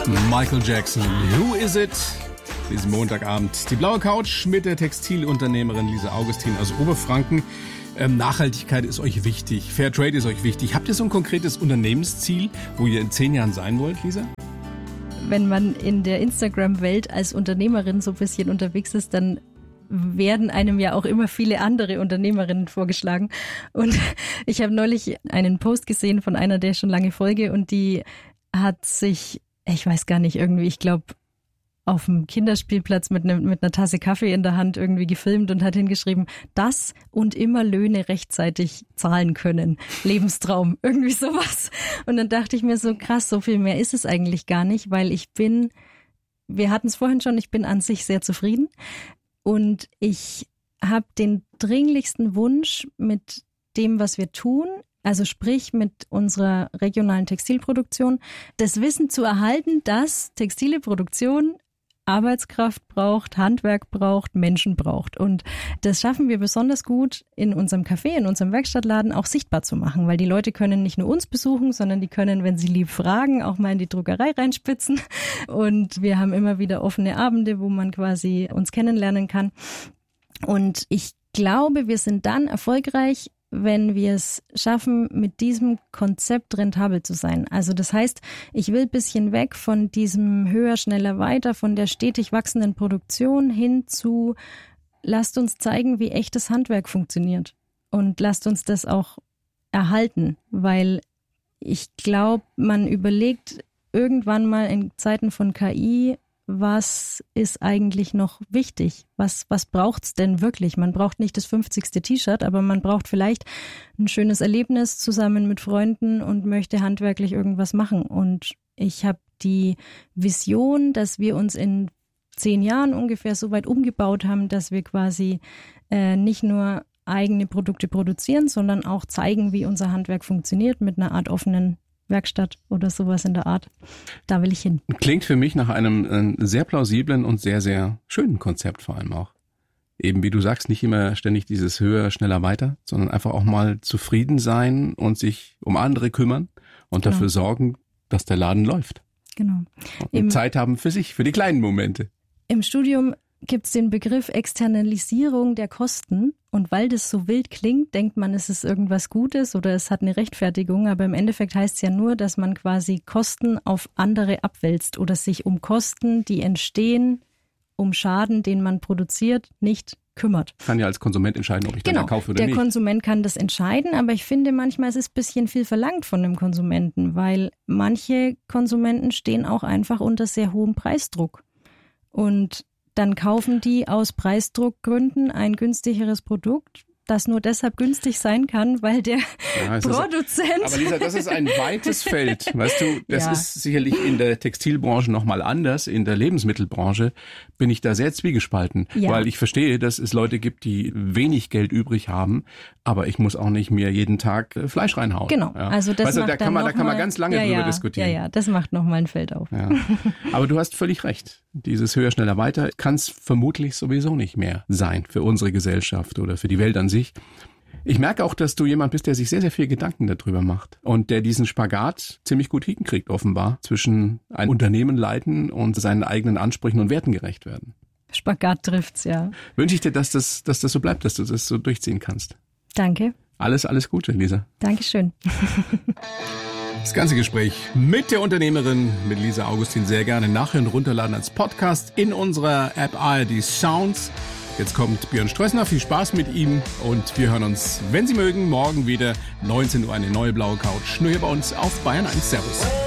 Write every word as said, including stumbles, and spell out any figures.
Michael Jackson. Who is it? Diesen Montagabend. Die blaue Couch mit der Textilunternehmerin Lisa Augustin aus Oberfranken. Ähm, Nachhaltigkeit ist euch wichtig. Fairtrade ist euch wichtig. Habt ihr so ein konkretes Unternehmensziel, wo ihr in zehn Jahren sein wollt, Lisa? Wenn man in der Instagram-Welt als Unternehmerin so ein bisschen unterwegs ist, dann werden einem ja auch immer viele andere Unternehmerinnen vorgeschlagen. Und ich habe neulich einen Post gesehen von einer, der ich schon lange folge, und die hat sich, ich weiß gar nicht, irgendwie, ich glaube, auf dem Kinderspielplatz mit, ne, mit einer Tasse Kaffee in der Hand irgendwie gefilmt und hat hingeschrieben, das und immer Löhne rechtzeitig zahlen können. Lebenstraum, irgendwie sowas. Und dann dachte ich mir so, krass, so viel mehr ist es eigentlich gar nicht, weil ich bin, wir hatten es vorhin schon, ich bin an sich sehr zufrieden und ich habe den dringlichsten Wunsch mit dem, was wir tun, also sprich mit unserer regionalen Textilproduktion, das Wissen zu erhalten, dass textile Produktion Arbeitskraft braucht, Handwerk braucht, Menschen braucht. Und das schaffen wir besonders gut in unserem Café, in unserem Werkstattladen auch sichtbar zu machen, weil die Leute können nicht nur uns besuchen, sondern die können, wenn sie lieb fragen, auch mal in die Druckerei reinspitzen. Und wir haben immer wieder offene Abende, wo man quasi uns kennenlernen kann. Und ich glaube, wir sind dann erfolgreich, wenn wir es schaffen, mit diesem Konzept rentabel zu sein. Also das heißt, ich will ein bisschen weg von diesem höher, schneller, weiter, von der stetig wachsenden Produktion hin zu, lasst uns zeigen, wie echtes Handwerk funktioniert. Und lasst uns das auch erhalten, weil ich glaube, man überlegt irgendwann mal in Zeiten von K I, was ist eigentlich noch wichtig? Was, was braucht's denn wirklich? Man braucht nicht das fünfzigste T-Shirt, aber man braucht vielleicht ein schönes Erlebnis zusammen mit Freunden und möchte handwerklich irgendwas machen. Und ich habe die Vision, dass wir uns in zehn Jahren ungefähr so weit umgebaut haben, dass wir quasi äh, nicht nur eigene Produkte produzieren, sondern auch zeigen, wie unser Handwerk funktioniert mit einer Art offenen Werkstatt oder sowas in der Art. Da will ich hin. Klingt für mich nach einem äh, sehr plausiblen und sehr, sehr schönen Konzept vor allem auch. Eben wie du sagst, nicht immer ständig dieses höher, schneller, weiter, sondern einfach auch mal zufrieden sein und sich um andere kümmern und genau. dafür sorgen, dass der Laden läuft. Genau. Und Im, Zeit haben für sich, für die kleinen Momente. Im Studium gibt es den Begriff Externalisierung der Kosten. Und weil das so wild klingt, denkt man, es ist irgendwas Gutes oder es hat eine Rechtfertigung. Aber im Endeffekt heißt es ja nur, dass man quasi Kosten auf andere abwälzt oder sich um Kosten, die entstehen, um Schaden, den man produziert, nicht kümmert. Ich kann ja als Konsument entscheiden, ob ich genau, dann kaufe oder der nicht. Der Konsument kann das entscheiden, aber ich finde manchmal, es ist ein bisschen viel verlangt von dem Konsumenten, weil manche Konsumenten stehen auch einfach unter sehr hohem Preisdruck. Und dann kaufen die aus Preisdruckgründen ein günstigeres Produkt, das nur deshalb günstig sein kann, weil der ja, Produzent... Aber Lisa, das ist ein weites Feld, weißt du, das ja. ist sicherlich in der Textilbranche nochmal anders, in der Lebensmittelbranche bin ich da sehr zwiegespalten, ja. weil ich verstehe, dass es Leute gibt, die wenig Geld übrig haben, aber ich muss auch nicht mir jeden Tag Fleisch reinhauen. Genau, ja. also das weißt du, macht da kann man, dann da kann man ganz lange ja, drüber ja, diskutieren. Ja, ja, das macht nochmal ein Feld auf. Ja. Aber du hast völlig recht, dieses höher, schneller, weiter kann es vermutlich sowieso nicht mehr sein für unsere Gesellschaft oder für die Welt an sich. Ich merke auch, dass du jemand bist, der sich sehr, sehr viel Gedanken darüber macht und der diesen Spagat ziemlich gut hinkriegt, offenbar, zwischen ein Unternehmen leiten und seinen eigenen Ansprüchen und Werten gerecht werden. Spagat trifft's, ja. Wünsche ich dir, dass das, dass das so bleibt, dass du das so durchziehen kannst. Danke. Alles, alles Gute, Lisa. Dankeschön. Das ganze Gespräch mit der Unternehmerin, mit Lisa Augustin, sehr gerne nachher und runterladen als Podcast in unserer App A R D Sounds. Jetzt kommt Björn Strössner, viel Spaß mit ihm und wir hören uns, wenn Sie mögen, morgen wieder neunzehn Uhr eine neue blaue Couch. Nur hier bei uns auf Bayern eins. Servus.